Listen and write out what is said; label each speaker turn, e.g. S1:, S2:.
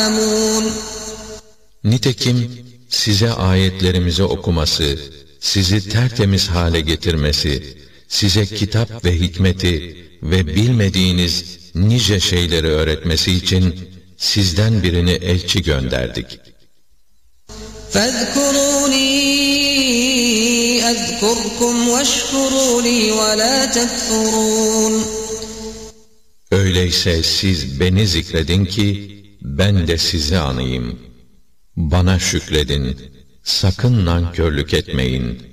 S1: Nitekim size ayetlerimizi okuması, sizi tertemiz hale getirmesi, size kitap ve hikmeti ve bilmediğiniz nice şeyleri öğretmesi için sizden birini elçi gönderdik.
S2: فَاذْكُرُونِي أَذْكُرْكُمْ وَاشْكُرُوا لِي وَلَا تَكْفُرُونَ.
S1: Öyleyse siz beni zikredin ki ben de sizi anayım. Bana şükredin, sakın nankörlük etmeyin.